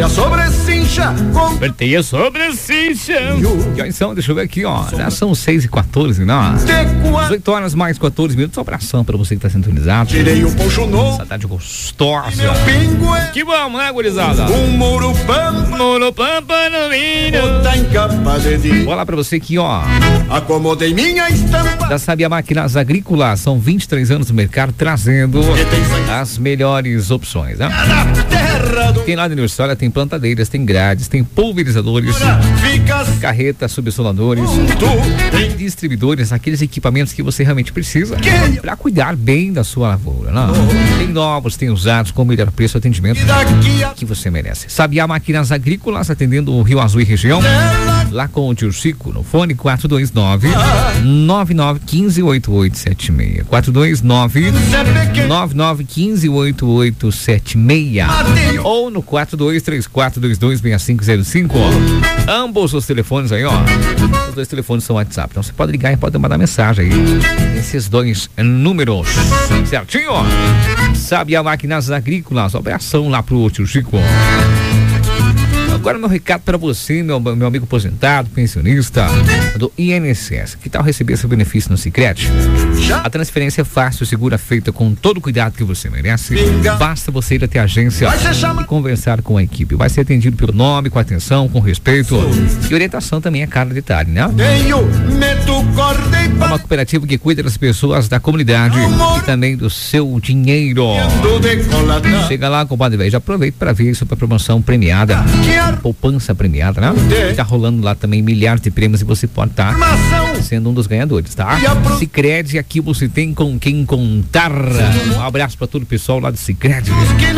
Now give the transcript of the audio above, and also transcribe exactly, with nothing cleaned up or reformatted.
a sobrecincha. Apertei a sobrecincha. Que horas são? Deixa eu ver aqui, ó. Já são seis e quatorze, né? dezoito horas mais quatorze minutos. Um abração pra você que tá sintonizado. Tirei o poncho novo. Essa tarde gostosa. Meu pingo é que vamos, né, gurizada? um muro pampa. Muro pampa no vinho. Tá em capa de dia. Vou lá pra você aqui, ó. Acomodei minha estampa. Da Sabia Máquinas Agrícolas. São vinte e três anos no mercado, trazendo as melhores opções, né? Tem lá no Olha, tem plantadeiras, tem grades, tem pulverizadores, carretas, subsoladores, tem distribuidores, aqueles equipamentos que você realmente precisa para cuidar bem da sua lavoura, né? Tem novos, tem usados, com o melhor preço e atendimento que você merece. Sabia Máquinas Agrícolas, atendendo o Rio Azul e região, lá com o tio Chico, no fone quatro dois nove, nove nove um cinco, oito oito sete seis, quatro dois nove, nove nove um cinco, oito oito sete seis, ou no quatro dois três quatro dois dois seis cinco zero cinco. Ambos os telefones aí, ó. Os dois telefones são WhatsApp. Então você pode ligar e pode mandar mensagem aí. Esses dois números. Certinho? Sabia Máquinas Agrícolas. Operação lá pro tio Chico. Agora meu recado para você, meu, meu amigo aposentado, pensionista do I N S S. Que tal receber seu benefício no Sicredi? A transferência é fácil, segura, feita com todo o cuidado que você merece. Basta você ir até a agência e conversar com a equipe. Vai ser atendido pelo nome, com atenção, com respeito. E orientação também é cada detalhe, né? É uma cooperativa que cuida das pessoas da comunidade e também do seu dinheiro. Chega lá, compadre velho, já aproveita para ver sobre a promoção premiada. Poupança premiada, né? Tá rolando lá também milhares de prêmios e você pode estar tá sendo um dos ganhadores, tá? Sicredi, aqui você tem com quem contar. Um abraço para todo o pessoal lá do Sicredi.